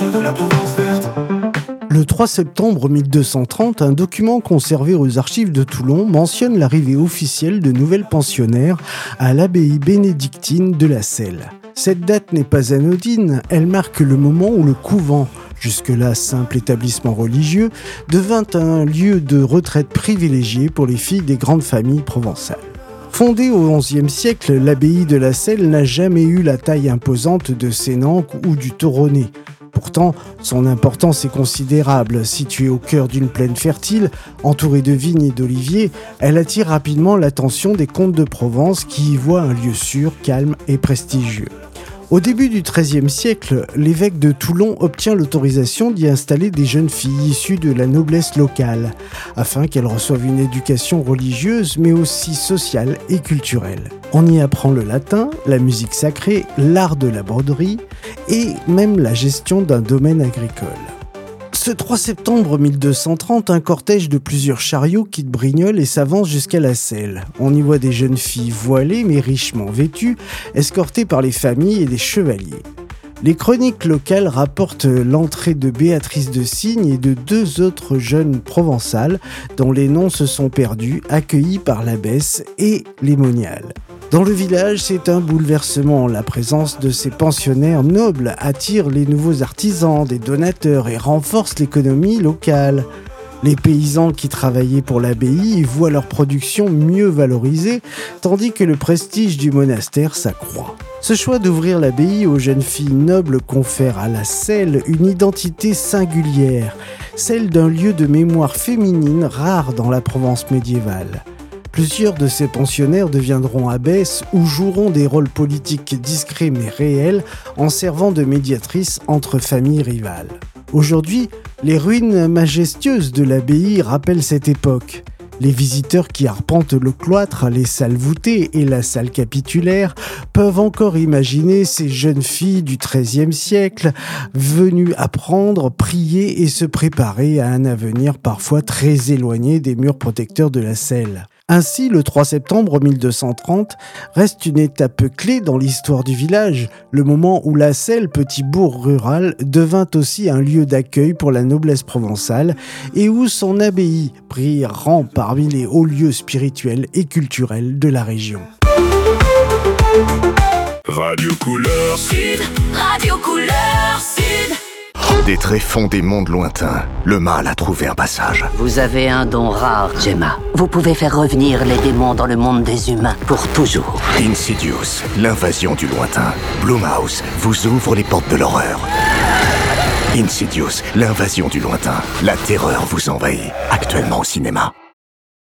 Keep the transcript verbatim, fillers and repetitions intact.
la Provence verte. Le trois septembre mille deux cent trente, un document conservé aux archives de Toulon mentionne l'arrivée officielle de nouvelles pensionnaires à l'abbaye bénédictine de la Selle. Cette date n'est pas anodine, elle marque le moment où le couvent, jusque-là simple établissement religieux, devint un lieu de retraite privilégié pour les filles des grandes familles provençales. Fondée au onzième siècle, l'abbaye de la Selle n'a jamais eu la taille imposante de Sénanque ou du Toronnet. Pourtant, son importance est considérable. Située au cœur d'une plaine fertile, entourée de vignes et d'oliviers, elle attire rapidement l'attention des comtes de Provence qui y voient un lieu sûr, calme et prestigieux. Au début du treizième siècle, l'évêque de Toulon obtient l'autorisation d'y installer des jeunes filles issues de la noblesse locale, afin qu'elles reçoivent une éducation religieuse mais aussi sociale et culturelle. On y apprend le latin, la musique sacrée, l'art de la broderie et même la gestion d'un domaine agricole. Ce trois septembre mille deux cent trente, un cortège de plusieurs chariots quitte Brignoles et s'avance jusqu'à la Selle. On y voit des jeunes filles voilées mais richement vêtues, escortées par les familles et des chevaliers. Les chroniques locales rapportent l'entrée de Béatrice de Signe et de deux autres jeunes provençales dont les noms se sont perdus, accueillis par l'abbesse et les moniales. Dans le village, c'est un bouleversement. La présence de ces pensionnaires nobles attire les nouveaux artisans, des donateurs et renforce l'économie locale. Les paysans qui travaillaient pour l'abbaye voient leur production mieux valorisée, tandis que le prestige du monastère s'accroît. Ce choix d'ouvrir l'abbaye aux jeunes filles nobles confère à la Selle une identité singulière, celle d'un lieu de mémoire féminine rare dans la Provence médiévale. Plusieurs de ces pensionnaires deviendront abbesses ou joueront des rôles politiques discrets mais réels en servant de médiatrices entre familles rivales. Aujourd'hui, les ruines majestueuses de l'abbaye rappellent cette époque. Les visiteurs qui arpentent le cloître, les salles voûtées et la salle capitulaire peuvent encore imaginer ces jeunes filles du treizième siècle venues apprendre, prier et se préparer à un avenir parfois très éloigné des murs protecteurs de la Selle. Ainsi, le trois septembre mille deux cent trente reste une étape clé dans l'histoire du village, le moment où la Selle, petit bourg rural, devint aussi un lieu d'accueil pour la noblesse provençale et où son abbaye prit rang parmi les hauts lieux spirituels et culturels de la région. Radio Couleur Sud, Radio Couleur Sud. Des tréfonds des mondes lointains, le mal a trouvé un passage. Vous avez un don rare, Gemma. Vous pouvez faire revenir les démons dans le monde des humains pour toujours. Insidious, l'invasion du lointain. Blumhouse vous ouvre les portes de l'horreur. Insidious, l'invasion du lointain. La terreur vous envahit. Actuellement au cinéma.